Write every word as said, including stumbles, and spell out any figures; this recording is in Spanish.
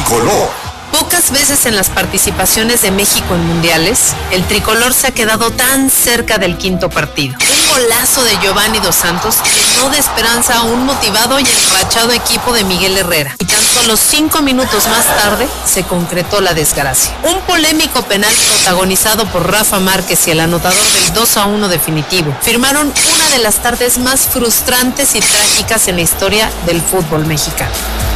tricolor. Pocas veces en las participaciones de México en mundiales, el tricolor se ha quedado tan cerca del quinto partido. Un golazo de Giovanni Dos Santos llenó de esperanza a un motivado y enrachado equipo de Miguel Herrera. Y tan solo cinco minutos más tarde se concretó la desgracia. Un polémico penal protagonizado por Rafa Márquez y el anotador del dos a uno definitivo firmaron una de las tardes más frustrantes y trágicas en la historia del fútbol mexicano.